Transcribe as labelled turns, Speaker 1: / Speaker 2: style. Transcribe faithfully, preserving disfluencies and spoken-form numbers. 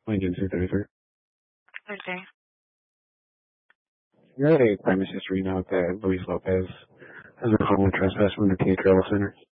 Speaker 1: Agency thirty-three.
Speaker 2: Thursday.
Speaker 1: You had a premise history note that Luis Lopez has been found with trespass from the Tea Trail Center.